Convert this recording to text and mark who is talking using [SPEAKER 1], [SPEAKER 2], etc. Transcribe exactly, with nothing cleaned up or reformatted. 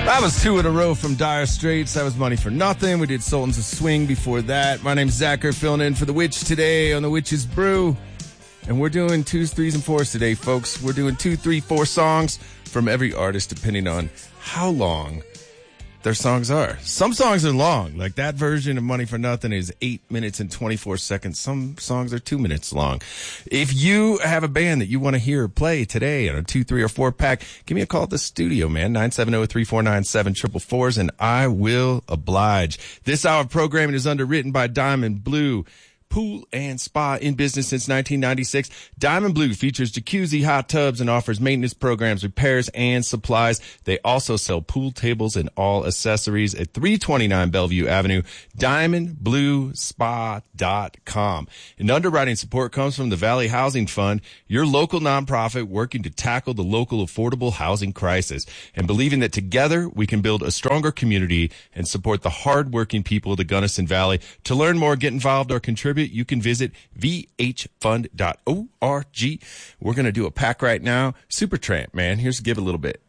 [SPEAKER 1] That was two in a row from Dire Straits. That was Money for Nothing. We did Sultans of Swing before that. My name's Zachary, filling in for The Witch today on The Witch's Brew. And we're doing twos, threes, and fours today, folks. We're doing two, three, four songs from every artist, depending on how long their songs are. Some songs are long. Like that version of Money for Nothing is eight minutes and twenty-four seconds. Some songs are two minutes long. If you have a band that you want to hear play today on a two, three, or four pack, give me a call at the studio, man. nine seven zero, three four nine, seven four four four, and I will oblige. This hour of programming is underwritten by Diamond Blue Pool and Spa, in business since nineteen ninety-six. Diamond Blue features jacuzzi, hot tubs, and offers maintenance programs, repairs, and supplies. They also sell pool tables and all accessories at three twenty-nine Bellevue Avenue, diamond blue spa dot com. And underwriting support comes from the Valley Housing Fund, your local nonprofit working to tackle the local affordable housing crisis, and believing that together we can build a stronger community and support the hardworking people of the Gunnison Valley. To learn more, get involved, or contribute, you can visit v h fund dot org. We're going to do a pack right now. Supertramp, man. Here's Give a Little Bit.